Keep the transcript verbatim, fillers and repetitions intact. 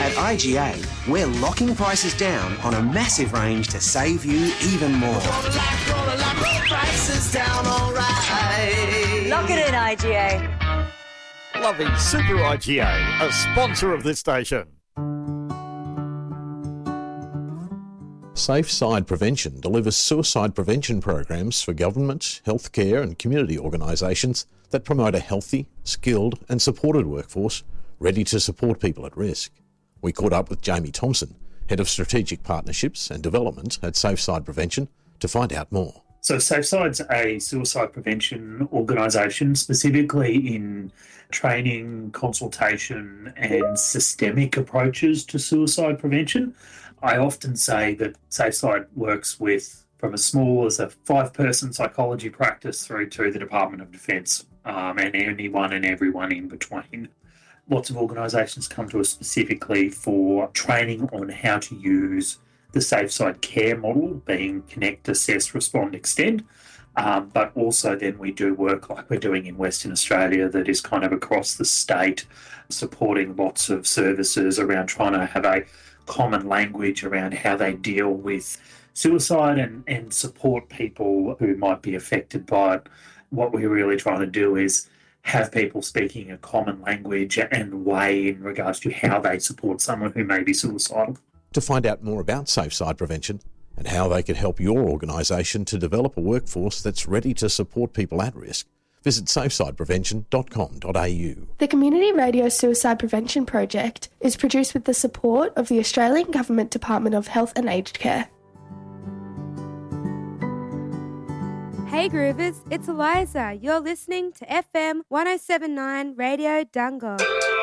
At I G A, we're locking prices down on a massive range to save you even more. Prices down, all right. Lock it in, I G A. Loving Super I G A, a sponsor of this station. Safe Side Prevention delivers suicide prevention programs for government, healthcare and community organisations that promote a healthy, skilled and supported workforce ready to support people at risk. We caught up with Jamie Thompson, Head of Strategic Partnerships and Development at Safe Side Prevention, to find out more. So SafeSide's a suicide prevention organisation, specifically in training, consultation and systemic approaches to suicide prevention. I often say that SafeSide works with from as small as a five-person psychology practice through to the Department of Defence um, and anyone and everyone in between. Lots of organisations come to us specifically for training on how to use the SafeSide care model, being connect, assess, respond, extend. Um, but also then we do work like we're doing in Western Australia that is kind of across the state, supporting lots of services around trying to have a common language around how they deal with suicide and, and support people who might be affected by it. What we're really trying to do is have people speaking a common language and way in regards to how they support someone who may be suicidal. To find out more about Safe Side Prevention and how they can help your organisation to develop a workforce that's ready to support people at risk, visit safe side prevention dot com dot a u. The Community Radio Suicide Prevention Project is produced with the support of the Australian Government Department of Health and Aged Care. Hey Groovers, it's Eliza. You're listening to F M one oh seven point nine Radio Dungog.